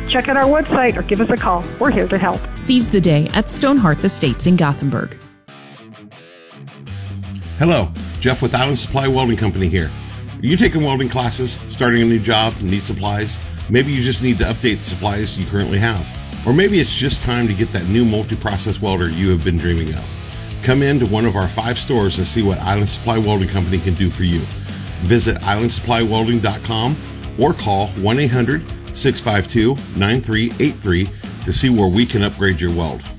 Check out our website or give us a call. We're here to help. Seize the day at Stonehearth Estates in Gothenburg. Hello, Jeff with Island Supply Welding Company here. Are you taking welding classes, starting a new job, need supplies? Maybe you just need to update the supplies you currently have. Or maybe it's just time to get that new multi-process welder you have been dreaming of. Come in to one of our 5 stores and see what Island Supply Welding Company can do for you. Visit islandsupplywelding.com or call 1-800-652-9383 to see where we can upgrade your weld.